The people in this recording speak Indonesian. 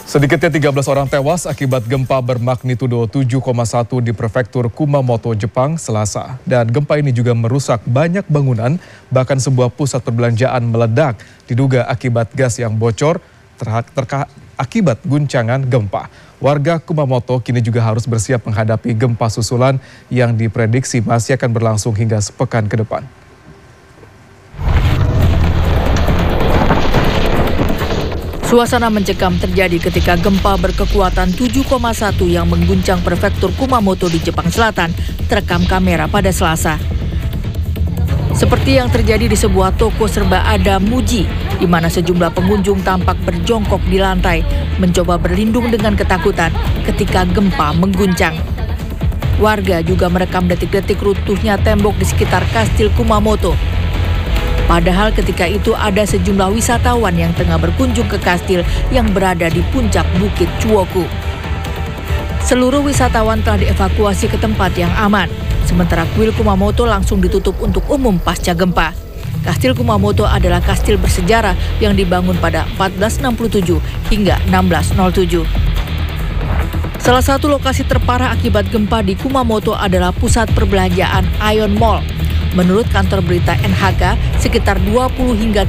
Sedikitnya 13 orang tewas akibat gempa bermagnitudo 7,1 di prefektur Kumamoto, Jepang, Selasa. Dan gempa ini juga merusak banyak bangunan, bahkan sebuah pusat perbelanjaan meledak, diduga akibat gas yang bocor akibat guncangan gempa. Warga Kumamoto kini juga harus bersiap menghadapi gempa susulan yang diprediksi masih akan berlangsung hingga sepekan ke depan. Suasana mencekam terjadi ketika gempa berkekuatan 7,1 yang mengguncang prefektur Kumamoto di Jepang Selatan terekam kamera pada Selasa. Seperti yang terjadi di sebuah toko serba ada Muji, di mana sejumlah pengunjung tampak berjongkok di lantai, mencoba berlindung dengan ketakutan ketika gempa mengguncang. Warga juga merekam detik-detik runtuhnya tembok di sekitar Kastil Kumamoto. Padahal ketika itu ada sejumlah wisatawan yang tengah berkunjung ke kastil yang berada di puncak Bukit Chuoku. Seluruh wisatawan telah dievakuasi ke tempat yang aman, sementara kuil Kumamoto langsung ditutup untuk umum pasca gempa. Kastil Kumamoto adalah kastil bersejarah yang dibangun pada 1467 hingga 1607. Salah satu lokasi terparah akibat gempa di Kumamoto adalah pusat perbelanjaan Aeon Mall. Menurut kantor berita NHK, sekitar 20 hingga